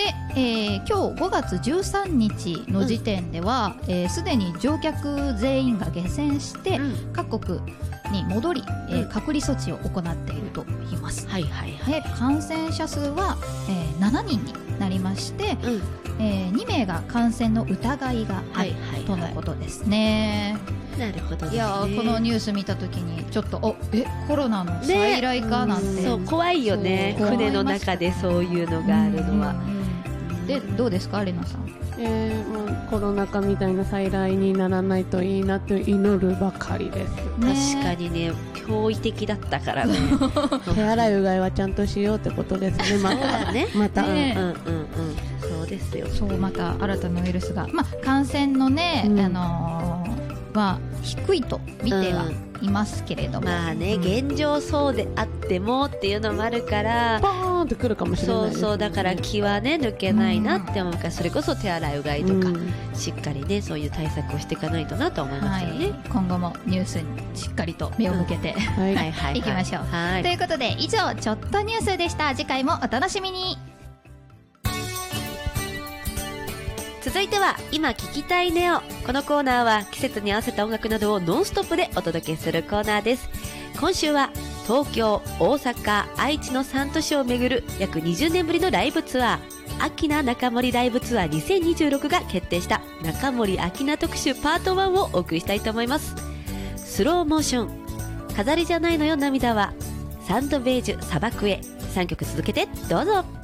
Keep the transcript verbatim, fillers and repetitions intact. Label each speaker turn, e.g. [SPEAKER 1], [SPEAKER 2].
[SPEAKER 1] で、えー、今日ごがつじゅうさんにちの時点ではすで、うんえー、に乗客全員が下船して、うん、各国に戻り、えー、隔離措置を行っていると言います、はいはいはい、で感染者数は、えー、しちにんになりまして、うんえー、にめいが感染の疑いがあるとのことですね。
[SPEAKER 2] なるほどですね。
[SPEAKER 1] いやこのニュース見たときにちょっとおえコロナの再来かなんて、ね、
[SPEAKER 2] そう怖いよね。船の中でそういうのがあるのは、
[SPEAKER 1] うんうん、でどうですかレナさん。
[SPEAKER 3] えー、もうコロナ禍みたいな再来にならないといいなと祈るばかりです、
[SPEAKER 2] ね、確かにね驚異的だったからね
[SPEAKER 3] 手洗いうがいはちゃんとしようってことですね。また
[SPEAKER 2] ね
[SPEAKER 3] また、
[SPEAKER 2] ね、うんうんうんそうですよ。
[SPEAKER 1] そうまた新たなウイルスが、まあ、感染のね、うん、あのー、は低いと見てはいますけれども、
[SPEAKER 2] うん、まあね、うん、現状そうであってもっていうのもあるから
[SPEAKER 3] バーンってくるかもしれないです、ね、
[SPEAKER 2] そうそうだから気はね抜けないなって思うから、うん、それこそ手洗いうがいとか、うん、しっかりねそういう対策をしていかないとなと思いますよね、はい、
[SPEAKER 1] 今後もニュースにしっかりと目を向けて、うん、はいはいはい、いきましょう、はい、ということで以上ちょっとニュースでした。次回もお楽しみに。
[SPEAKER 2] 続いては今聞きたいネオ。このコーナーは季節に合わせた音楽などをノンストップでお届けするコーナーです。今週は東京、大阪、愛知のさん都市を巡る約にじゅうねんぶりのライブツアー、アキナ中森ライブツアーにせんにじゅうろくが決定した中森アキナ特集パートワンをお送りしたいと思います。スローモーション、飾りじゃないのよ涙は、サンドベージュ砂漠へ、さんきょく続けてどうぞ。